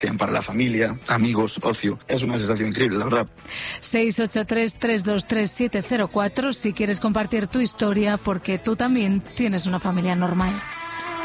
tiempo para la familia, amigos, ocio. Es una sensación increíble, la verdad. 683-323-704 si quieres compartir tu historia, porque tú también tienes una familia normal.